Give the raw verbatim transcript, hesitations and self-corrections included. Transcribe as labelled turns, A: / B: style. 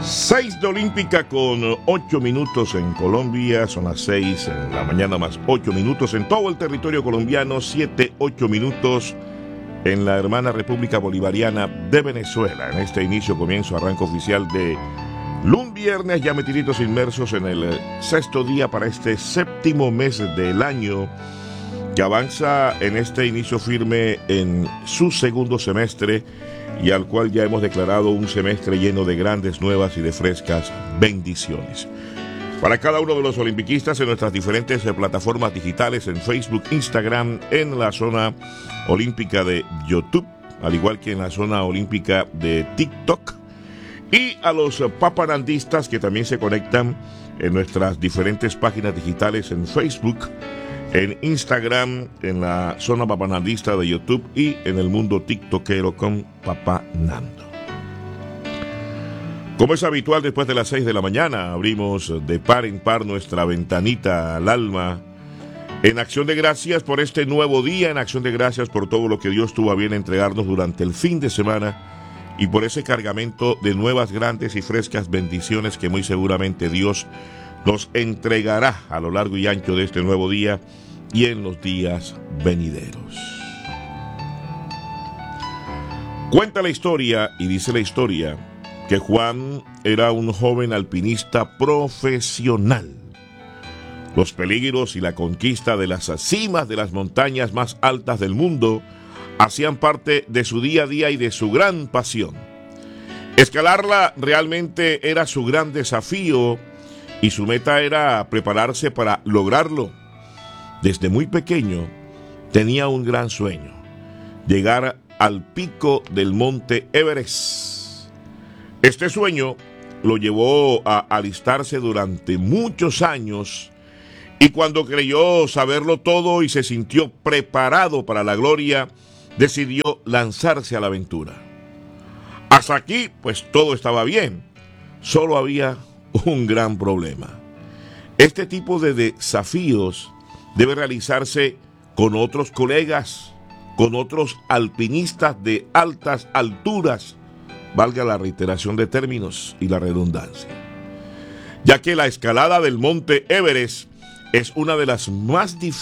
A: seis de Olímpica con ocho minutos en Colombia, son las seis en la mañana más ocho minutos en todo el territorio colombiano, siete, ocho minutos en la hermana República Bolivariana de Venezuela. En este inicio, comienzo, arranque oficial de lunes viernes, ya metiditos inmersos en el sexto día para este séptimo mes del año, que avanza en este inicio firme en su segundo semestre y al cual ya hemos declarado un semestre lleno de grandes, nuevas y de frescas bendiciones. Para cada uno de los olimpiquistas en nuestras diferentes plataformas digitales, en Facebook, Instagram, en la zona olímpica de YouTube, al igual que en la zona olímpica de TikTok, y a los papanandistas que también se conectan en nuestras diferentes páginas digitales en Facebook, en Instagram, en la zona papanandista de YouTube y en el mundo tiktokero con Papá Nando. Como es habitual, después de las seis de la mañana abrimos de par en par nuestra ventanita al alma en acción de gracias por este nuevo día, en acción de gracias por todo lo que Dios tuvo a bien entregarnos durante el fin de semana y por ese cargamento de nuevas, grandes y frescas bendiciones que muy seguramente Dios nos entregará a lo largo y ancho de este nuevo día y en los días venideros. Cuenta la historia, y dice la historia, que Juan era un joven alpinista profesional. Los peligros y la conquista de las cimas de las montañas más altas del mundo hacían parte de su día a día y de su gran pasión. Escalarla realmente era su gran desafío y su meta era prepararse para lograrlo. Desde muy pequeño tenía un gran sueño: llegar al pico del monte Everest. Este sueño lo llevó a alistarse durante muchos años y cuando creyó saberlo todo y se sintió preparado para la gloria, decidió lanzarse a la aventura. Hasta aquí, pues todo estaba bien. Solo había un gran problema. Este tipo de desafíos debe realizarse con otros colegas, con otros alpinistas de altas alturas, valga la reiteración de términos y la redundancia, ya que la escalada del monte Everest es una de las más difíciles